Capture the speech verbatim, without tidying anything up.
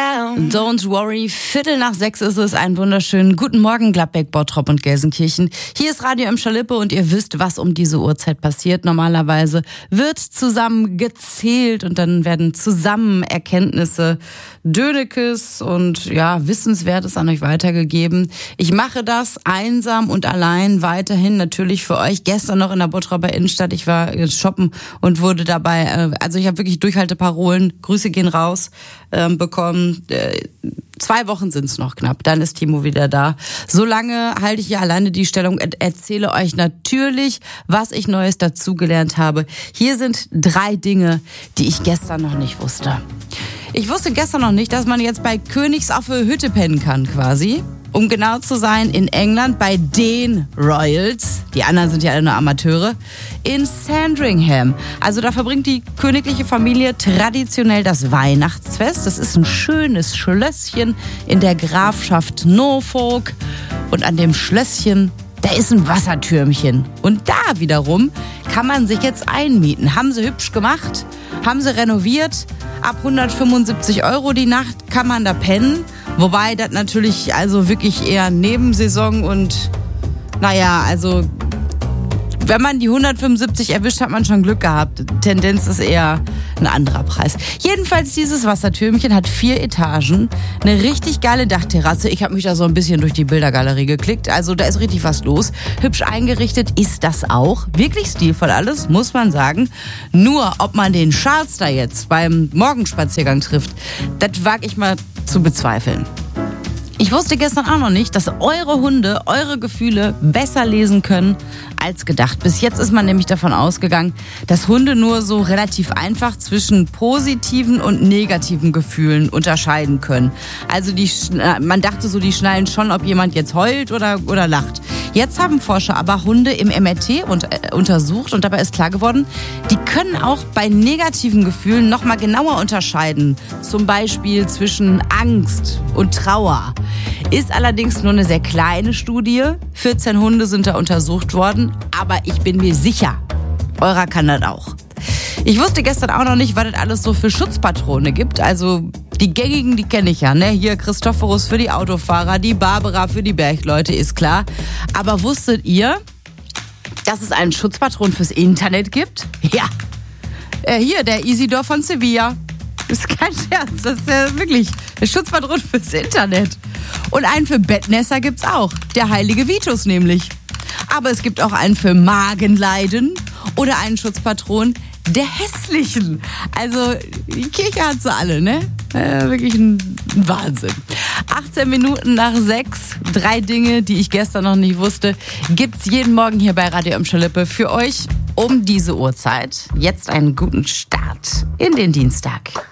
down. Don't worry, Viertel nach sechs ist es. Einen wunderschönen guten Morgen, Gladbeck, Bottrop und Gelsenkirchen. Hier ist Radio Emscher Lippe und ihr wisst, was um diese Uhrzeit passiert. Normalerweise wird zusammen gezählt und dann werden zusammen Erkenntnisse, Dönekes und ja, Wissenswertes an euch weitergegeben. Ich mache das einsam und allein weiterhin natürlich für euch. Gestern noch in der Bottroper Innenstadt. Ich war shoppen und wurde dabei, also ich habe wirklich Durchhalteparolen, Grüße gehen raus, ähm, bekommen. Äh, zwei Wochen sind es noch knapp, dann ist Timo wieder da. Solange halte ich hier alleine die Stellung und erzähle euch natürlich, was ich Neues dazugelernt habe. Hier sind drei Dinge, die ich gestern noch nicht wusste. Ich wusste gestern noch nicht, dass man jetzt bei Königs auf der Hütte pennen kann quasi. Um genau zu sein, in England bei den Royals, die anderen sind ja alle nur Amateure, in Sandringham. Also da verbringt die königliche Familie traditionell das Weihnachtsfest. Das ist ein schönes Schlösschen in der Grafschaft Norfolk. Und an dem Schlösschen, da ist ein Wassertürmchen. Und da wiederum kann man sich jetzt einmieten. Haben sie hübsch gemacht, haben sie renoviert. Ab hundertfünfundsiebzig Euro die Nacht kann man da pennen. Wobei das natürlich also wirklich eher Nebensaison und naja, also wenn man die hundertfünfundsiebzig erwischt, hat man schon Glück gehabt. Tendenz ist eher ein anderer Preis. Jedenfalls dieses Wassertürmchen hat vier Etagen, eine richtig geile Dachterrasse. Ich habe mich da so ein bisschen durch die Bildergalerie geklickt. Also da ist richtig was los. Hübsch eingerichtet ist das auch. Wirklich stilvoll alles, muss man sagen. Nur, ob man den Charles da jetzt beim Morgenspaziergang trifft, das wage ich mal zu bezweifeln. Ich wusste gestern auch noch nicht, dass eure Hunde eure Gefühle besser lesen können als gedacht. Bis jetzt ist man nämlich davon ausgegangen, dass Hunde nur so relativ einfach zwischen positiven und negativen Gefühlen unterscheiden können. Also die, man dachte so, die schnallen schon, ob jemand jetzt heult oder, oder lacht. Jetzt haben Forscher aber Hunde im M R T und, äh, untersucht und dabei ist klar geworden, die können auch bei negativen Gefühlen noch mal genauer unterscheiden. Zum Beispiel zwischen Angst und Trauer. Ist allerdings nur eine sehr kleine Studie. vierzehn Hunde sind da untersucht worden. Aber ich bin mir sicher, eurer kann das auch. Ich wusste gestern auch noch nicht, was es alles so für Schutzpatrone gibt. Also die gängigen, die kenne ich ja. Ne? Hier Christophorus für die Autofahrer, die Barbara für die Bergleute, ist klar. Aber wusstet ihr, dass es einen Schutzpatron fürs Internet gibt? Ja, äh, hier der Isidor von Sevilla. Das ist kein Scherz, das ist ja wirklich der Schutzpatron fürs Internet. Und einen für Bettnässer gibt's auch, der heilige Vitus nämlich. Aber es gibt auch einen für Magenleiden oder einen Schutzpatron der Hässlichen. Also die Kirche hat sie alle, ne? Äh, wirklich ein Wahnsinn. achtzehn Minuten nach sechs, drei Dinge, die ich gestern noch nicht wusste, gibt's jeden Morgen hier bei Radio Emscher Lippe für euch um diese Uhrzeit. Jetzt einen guten Start in den Dienstag.